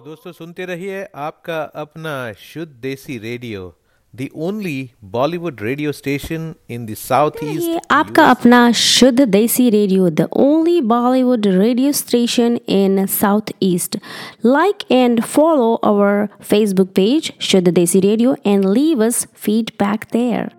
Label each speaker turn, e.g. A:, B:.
A: दोस्तों सुनते रहिए आपका अपना शुद्ध देसी radio, the only Bollywood radio station in the south
B: ये
A: ईस्ट
B: आपका
A: यूएसए।
B: अपना शुद्ध देसी radio the only Bollywood radio station in south east like and follow our Facebook page शुद्ध देसी radio and leave us feedback there.